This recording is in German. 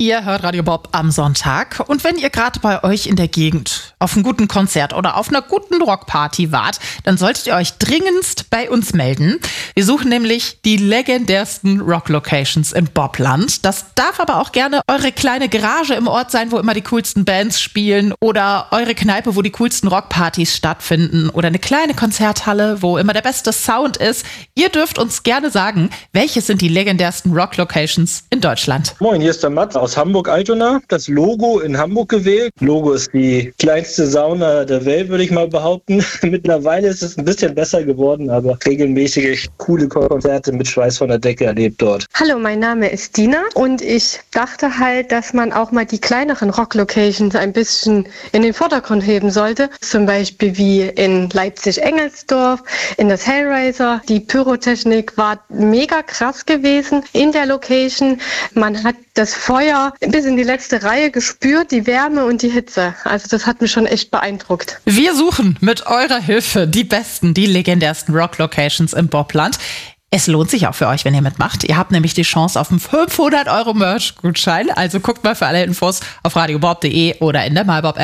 Ihr hört Radio Bob am Sonntag. Und wenn ihr gerade bei euch in der Gegend auf einem guten Konzert oder auf einer guten Rockparty wart, dann solltet ihr euch dringendst bei uns melden. Wir suchen nämlich die legendärsten Rock-Locations im Bobland. Das darf aber auch gerne eure kleine Garage im Ort sein, wo immer die coolsten Bands spielen, oder eure Kneipe, wo die coolsten Rockpartys stattfinden, oder eine kleine Konzerthalle, wo immer der beste Sound ist. Ihr dürft uns gerne sagen, welche sind die legendärsten Rock-Locations in Deutschland. Moin, hier ist der Matt aus Hamburg-Altona. Das Logo in Hamburg gewählt. Logo ist die kleinste Sauna der Welt, würde ich mal behaupten. Mittlerweile ist es ein bisschen besser geworden, aber regelmäßig coole Konzerte mit Schweiß von der Decke erlebt dort. Hallo, mein Name ist Dina und ich dachte halt, dass man auch mal die kleineren Rock-Locations ein bisschen in den Vordergrund heben sollte. Zum Beispiel wie in Leipzig-Engelsdorf, in das Hellraiser. Die Pyrotechnik war mega krass gewesen in der Location. Man hat das Feuer bis in die letzte Reihe gespürt, die Wärme und die Hitze. Also das hat mich schon echt beeindruckt. Wir suchen mit eurer Hilfe die besten, die legendärsten Rock-Locations im Bobland. Es lohnt sich auch für euch, wenn ihr mitmacht. Ihr habt nämlich die Chance auf einen 500 € Merch-Gutschein. Also guckt mal für alle Infos auf radiobob.de oder in der MyBob-App.